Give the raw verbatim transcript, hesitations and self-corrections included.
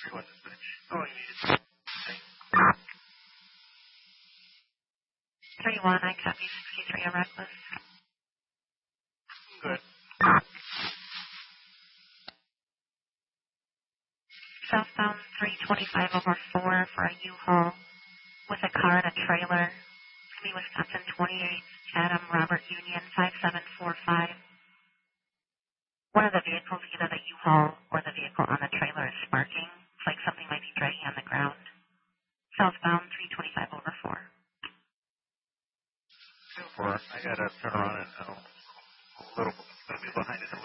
Everyone dispatch. Oh, you needed three one, I copy sixty-three, a reckless. good. Southbound three twenty-five over four for a U-Haul with a car and a trailer. It's going to be Wisconsin twenty-eight, Adam Robert Union five seven four five. One of the vehicles, either the U-Haul or the vehicle on the trailer, is sparking. It's like something might be dragging on the ground. Southbound three twenty-five over four. Two four. I gotta turn around and now. A little, gonna be behind it a